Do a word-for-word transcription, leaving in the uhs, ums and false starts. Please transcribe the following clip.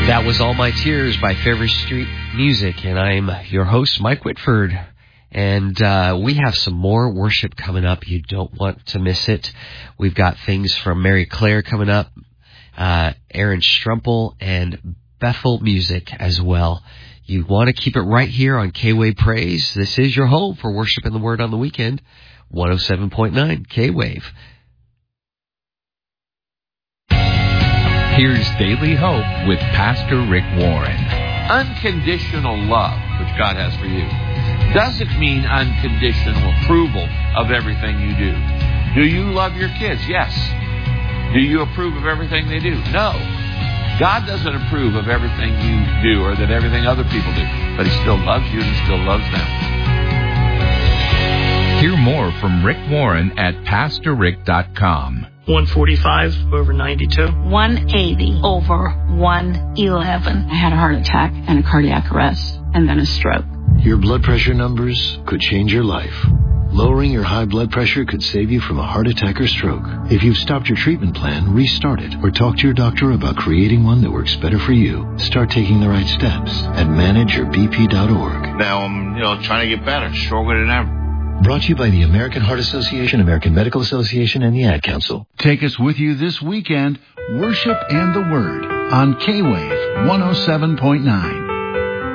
That was All My Tears by Fairview Street Music, and I'm your host, Mike Whitford. And uh we have some more worship coming up. You don't want to miss it. We've got things from Mary Claire coming up, uh Aaron Strumpel, and Bethel Music as well. You want to keep it right here on K-Wave Praise. This is your home for worship and the Word on the weekend, one oh seven point nine K-Wave. Here's Daily Hope with Pastor Rick Warren. Unconditional love, which God has for you, doesn't mean unconditional approval of everything you do. Do you love your kids? Yes. Do you approve of everything they do? No. God doesn't approve of everything you do or that everything other people do, but He still loves you and He still loves them. Hear more from Rick Warren at pastor rick dot com. one forty-five over ninety-two. one eighty over one eleven. I had a heart attack and a cardiac arrest and then a stroke. Your blood pressure numbers could change your life. Lowering your high blood pressure could save you from a heart attack or stroke. If you've stopped your treatment plan, restart it or talk to your doctor about creating one that works better for you. Start taking the right steps at manage your b p dot org. Now I'm, you know, trying to get better, stronger than ever. Brought to you by the American Heart Association, American Medical Association, and the Ad Council. Take us with you this weekend, Worship and the Word on K-Wave one oh seven point nine.